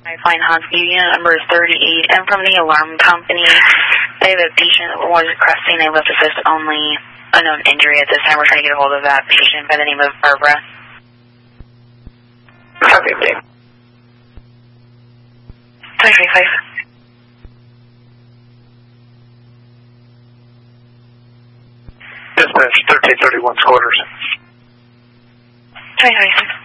Fine Husky, unit number 38. I'm from the alarm company. I have a patient that was requesting a lift assist only, unknown injury at this time. We're trying to get a hold of that patient by the name of Barbara. Okay, babe. 2025. Dispatch 1331 quarters. 2026.